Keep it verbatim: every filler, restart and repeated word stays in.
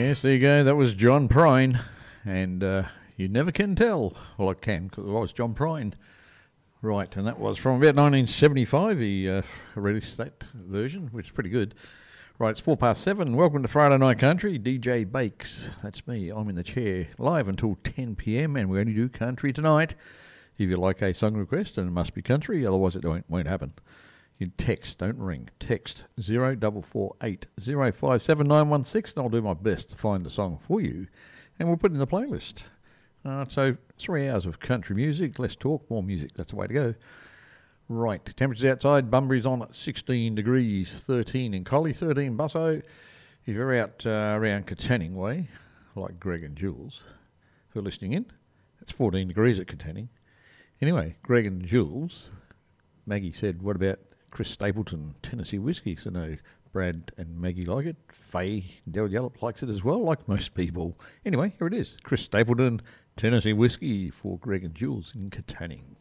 Yes, there you go. That was John Prine. And uh, you never can tell. Well, I can, because it was John Prine. Right, and that was from about nineteen seventy-five. He uh, released that version, which is pretty good. Right, it's four past seven. Welcome to Friday Night Country. D J Bakes, that's me. I'm in the chair, live until ten p.m, and we only do country tonight. If you like a song request, and it must be country, otherwise it won't, won't happen. You text, don't ring. Text zero four four eight zero five seven nine one six, and I'll do my best to find the song for you, and we'll put it in the playlist. Uh, so three hours of country music, less talk, more music. That's the way to go. Right, temperatures outside, Bunbury's on at sixteen degrees, thirteen in Collie, thirteen in Busso. If you're out uh, around Katanning way, like Greg and Jules, who are listening in, it's fourteen degrees at Katanning. Anyway, Greg and Jules, Maggie said, what about Chris Stapleton, Tennessee Whiskey? So no, Brad and Maggie like it. Faye, Del Yallop likes it as well, like most people. Anyway, here it is. Chris Stapleton, Tennessee Whiskey for Greg and Jules in Katanning.